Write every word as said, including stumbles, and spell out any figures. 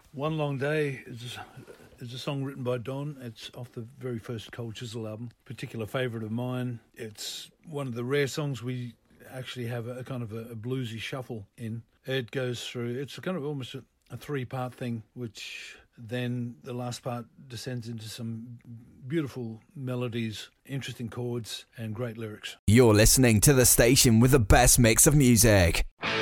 One Long Day is is a song written by Don. It's off the very first Cold Chisel album. Particular favourite of mine. It's one of the rare songs we actually have a, a kind of a, a bluesy shuffle in. It goes through. It's a kind of almost a, a three-part thing, which then the last part descends into some beautiful melodies, interesting chords, and great lyrics. You're listening to the station with the best mix of music.